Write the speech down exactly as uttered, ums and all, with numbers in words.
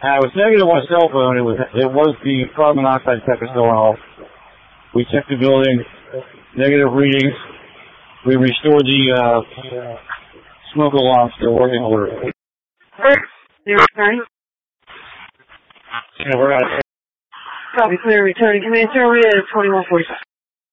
Uh, it was negative on a cell phone. It was it was the carbon monoxide detector going off. We checked the building, negative readings. We restored the uh, smoke alarm to working order. Zero nine. Yeah, we're out. Copy clear, returning command terminated at twenty-one forty-five.